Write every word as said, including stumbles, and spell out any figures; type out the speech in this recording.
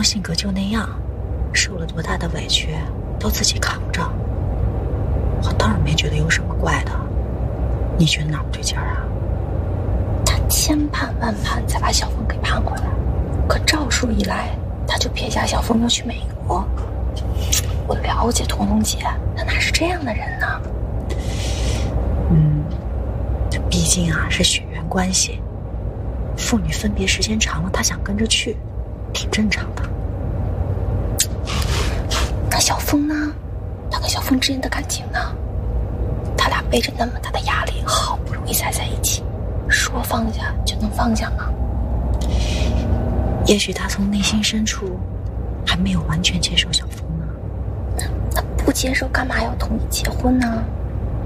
性格就那样，受了多大的委屈都自己扛着。我当然没觉得有什么怪的，你觉得哪不对劲儿啊？ 他千盼万盼才把小凤给盼回来，可赵叔一来，他就撇下小凤要去美国。我了解彤彤姐，她哪是这样的人呢？ 嗯，毕竟啊是血缘关系，父女分别时间长了，她想跟着去，挺正常的。 那小凤呢？她跟小凤之间的感情呢？他俩背着那么大的压力，好不容易才在一起，说放下就能放下吗？ 也许他从内心深处还没有完全接受小凤呢。 那不接受干嘛要同意结婚呢？